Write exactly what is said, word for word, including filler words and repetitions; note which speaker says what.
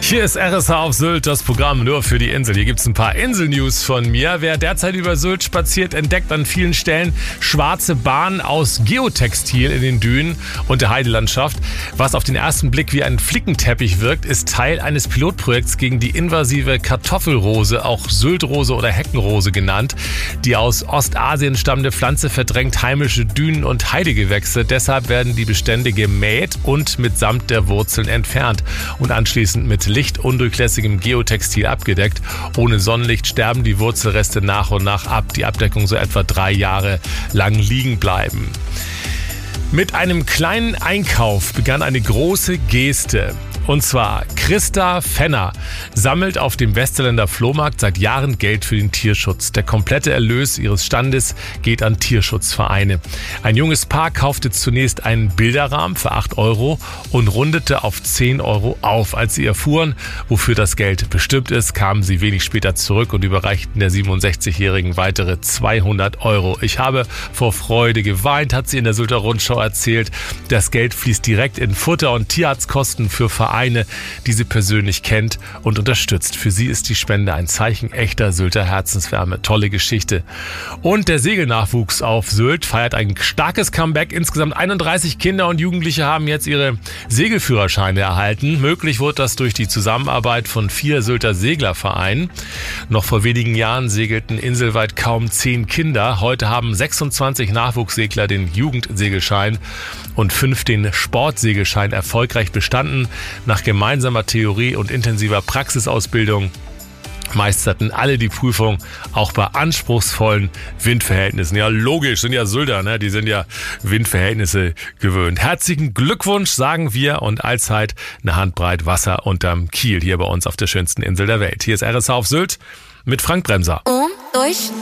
Speaker 1: Hier ist R S H auf Sylt, das Programm nur für die Insel. Hier gibt es ein paar Insel-News von mir. Wer derzeit über Sylt spaziert, entdeckt an vielen Stellen schwarze Bahnen aus Geotextil in den Dünen und der Heidelandschaft. Was auf den ersten Blick wie ein Flickenteppich wirkt, ist Teil eines Pilotprojekts gegen die invasive Kartoffelrose, auch Syltrose oder Heckenrose genannt. Die aus Ostasien stammende Pflanze verdrängt heimische Dünen- und Heidegewächse. Deshalb werden die Bestände gemäht und mitsamt der Wurzeln entfernt und anschließend mit lichtundurchlässigem Geotextil abgedeckt. Ohne Sonnenlicht sterben die Wurzelreste nach und nach ab. Die Abdeckung soll etwa drei Jahre lang liegen bleiben. Mit einem kleinen Einkauf begann eine große Geste. Und zwar Christa Fenner sammelt auf dem Westerländer Flohmarkt seit Jahren Geld für den Tierschutz. Der komplette Erlös ihres Standes geht an Tierschutzvereine. Ein junges Paar kaufte zunächst einen Bilderrahmen für acht Euro und rundete auf zehn Euro auf. Als sie erfuhren, wofür das Geld bestimmt ist, kamen sie wenig später zurück und überreichten der siebenundsechzigjährigen weitere zweihundert Euro. Ich habe vor Freude geweint, hat sie in der Sylter Rundschau erzählt. Das Geld fließt direkt in Futter- und Tierarztkosten für Vereine, die sie persönlich kennt und unterstützt. Für sie ist die Spende ein Zeichen echter Sylter Herzenswärme. Tolle Geschichte. Und der Segelnachwuchs auf Sylt feiert ein starkes Comeback. Insgesamt einunddreißig Kinder und Jugendliche haben jetzt ihre Segelführerscheine erhalten. Möglich wurde das durch die Zusammenarbeit von vier Sylter Seglervereinen. Noch vor wenigen Jahren segelten inselweit kaum zehn Kinder. Heute haben sechsundzwanzig Nachwuchssegler den Jugendsegelschein und fünf den Sportsegelschein erfolgreich bestanden. Nach gemeinsamer Theorie und intensiver Praxisausbildung meisterten alle die Prüfung, auch bei anspruchsvollen Windverhältnissen. Ja, logisch, sind ja Sylter, ne? Die sind ja Windverhältnisse gewöhnt. Herzlichen Glückwunsch, sagen wir, und allzeit eine Handbreit Wasser unterm Kiel hier bei uns auf der schönsten Insel der Welt. Hier ist R S H auf Sylt mit Frank Bremser.
Speaker 2: Um, durch,